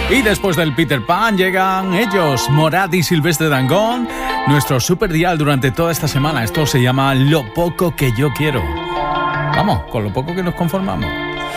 Y después del Peter Pan llegan ellos, Morat y Silvestre Dangond, nuestro super dial durante toda esta semana. Esto se llama Lo poco que yo quiero. Vamos, con lo poco que nos conformamos.